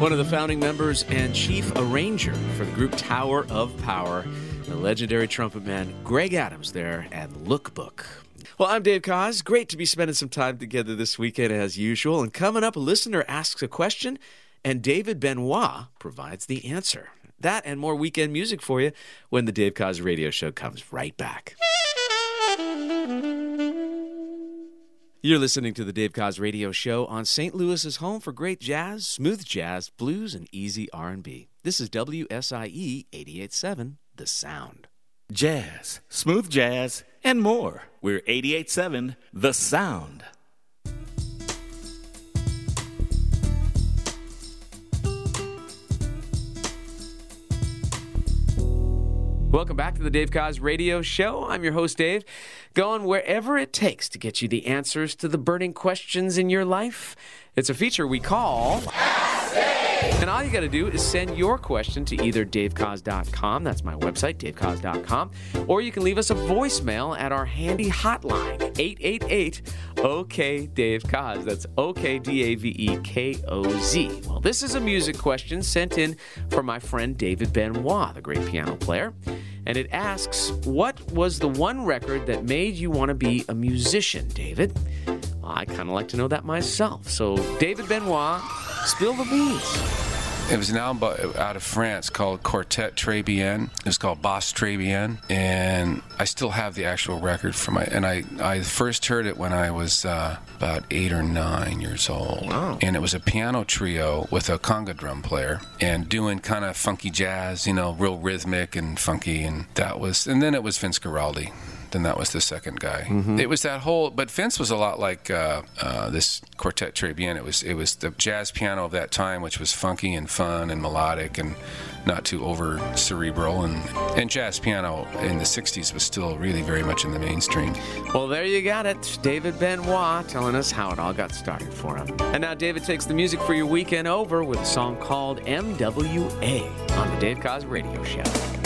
One of the founding members and chief arranger for the group Tower of Power, the legendary trumpet man Greg Adams there at Lookbook. Well, I'm Dave Koz. Great to be spending some time together this weekend as usual. And coming up, a listener asks a question, and David Benoit provides the answer. That and more weekend music for you when the Dave Koz Radio Show comes right back. You're listening to the Dave Koz Radio Show on St. Louis's home for great jazz, smooth jazz, blues, and easy R&B. This is WSIE 88.7, The Sound. Jazz, smooth jazz, and more. We're 88.7, The Sound. Welcome back to the Dave Koz Radio Show. I'm your host, Dave, going wherever it takes to get you the answers to the burning questions in your life. It's a feature we call Ask Dave. And all you got to do is send your question to either davekoz.com, that's my website, davekoz.com, or you can leave us a voicemail at our handy hotline, 888-OK-DAVE-KOZ. That's O-K-D-A-V-E-K-O-Z. Well, this is a music question sent in from my friend David Benoit, the great piano player. And it asks, what was the one record that made you want to be a musician, David? Well, I kind of like to know that myself. So, David Benoit, spill the beans. It was an album out of France called Quartet Très Bien. It was called Boss Très Bien, and I still have the actual record for I first heard it when I was about 8 or 9 years old. Wow. And it was a piano trio with a conga drum player and doing kind of funky jazz, real rhythmic and funky, and then it was Vince Guaraldi. Then that was the second guy. Mm-hmm. It was that whole, but Vince was a lot like this Quartet Très Bien. It was the jazz piano of that time, which was funky and fun and melodic and not too over cerebral. And jazz piano in the 60s was still really very much in the mainstream. Well, there you got it. David Benoit telling us how it all got started for him. And now David takes the music for your weekend over with a song called MWA on the Dave Koz Radio Show.